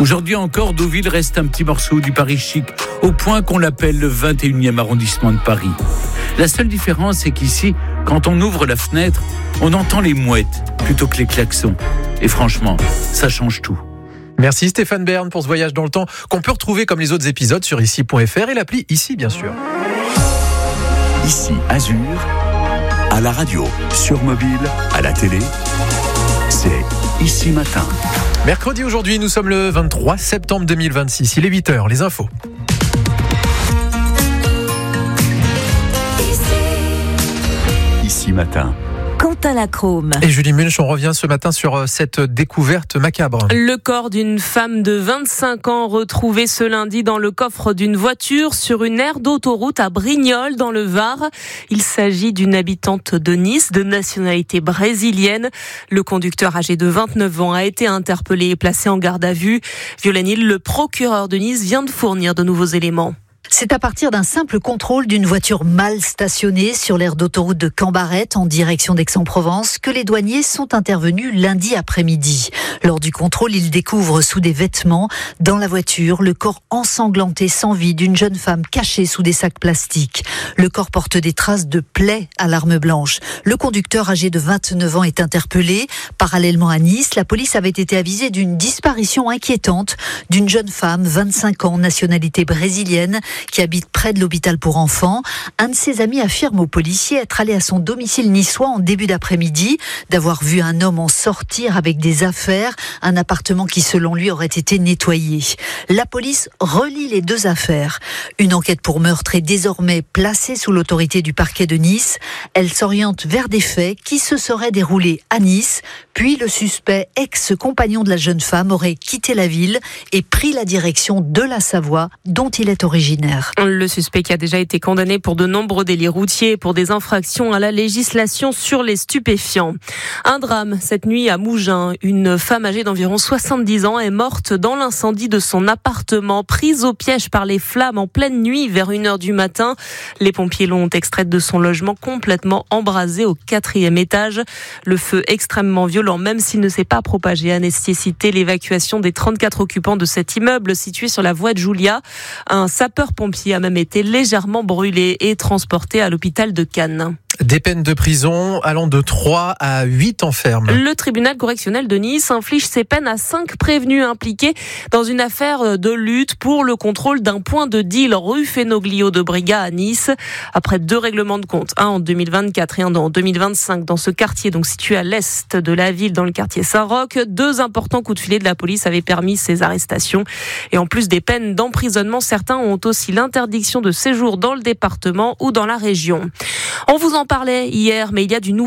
Aujourd'hui encore, Deauville reste un petit morceau du Paris chic, au point qu'on l'appelle le 21e arrondissement de Paris. La seule différence, c'est qu'ici, quand on ouvre la fenêtre, on entend les mouettes plutôt que les klaxons. Et franchement, ça change tout. Merci Stéphane Bern pour ce voyage dans le temps qu'on peut retrouver comme les autres épisodes sur ici.fr et l'appli Ici, bien sûr. Ici, Azur, à la radio, sur mobile, à la télé, c'est Ici Matin. Mercredi aujourd'hui, nous sommes le 23 septembre 2026. Il est 8h, les infos. Ici Matin. Quentin Lacrome. Et Julie Munch, on revient ce matin sur cette découverte macabre. Le corps d'une femme de 25 ans retrouvé ce lundi dans le coffre d'une voiture sur une aire d'autoroute à Brignoles dans le Var. Il s'agit d'une habitante de Nice de nationalité brésilienne. Le conducteur âgé de 29 ans a été interpellé et placé en garde à vue. Violaine Hill, le procureur de Nice, vient de fournir de nouveaux éléments. C'est à partir d'un simple contrôle d'une voiture mal stationnée sur l'aire d'autoroute de Cambarette en direction d'Aix-en-Provence que les douaniers sont intervenus lundi après-midi. Lors du contrôle, ils découvrent sous des vêtements dans la voiture le corps ensanglanté sans vie d'une jeune femme cachée sous des sacs plastiques. Le corps porte des traces de plaies à l'arme blanche. Le conducteur âgé de 29 ans est interpellé. Parallèlement à Nice, la police avait été avisée d'une disparition inquiétante d'une jeune femme, 25 ans, nationalité brésilienne, qui habite près de l'hôpital pour enfants. Un de ses amis affirme aux policiers être allé à son domicile niçois en début d'après-midi, d'avoir vu un homme en sortir avec des affaires, un appartement qui selon lui aurait été nettoyé. La police relie les deux affaires. Une enquête pour meurtre est désormais placée sous l'autorité du parquet de Nice. Elle s'oriente vers des faits qui se seraient déroulés à Nice, puis le suspect, ex-compagnon de la jeune femme, aurait quitté la ville et pris la direction de la Savoie, dont il est originaire. Le suspect qui a déjà été condamné pour de nombreux délits routiers et pour des infractions à la législation sur les stupéfiants. Un drame cette nuit à Mougins. Une femme âgée d'environ 70 ans est morte dans l'incendie de son appartement, prise au piège par les flammes en pleine nuit vers 1h du matin. Les pompiers l'ont extraite de son logement complètement embrasé au 4e étage. Le feu extrêmement violent, même s'il ne s'est pas propagé, a nécessité l'évacuation des 34 occupants de cet immeuble situé sur la voie de Julia. Un sapeur-pompier a même été légèrement brûlé et transporté à l'hôpital de Cannes. Des peines de prison allant de 3 à 8 ans ferme. Le tribunal correctionnel de Nice inflige ces peines à 5 prévenus impliqués dans une affaire de lutte pour le contrôle d'un point de deal rue Fenoglio de Briga à Nice. Après 2 règlements de compte, un en 2024 et un en 2025 dans ce quartier donc situé à l'est de la ville, dans le quartier Saint-Roch, 2 importants coups de filet de la police avaient permis ces arrestations. Et en plus des peines d'emprisonnement, certains ont aussi l'interdiction de séjour dans le département ou dans la région. On vous en parlait hier, mais il y a du nouveau.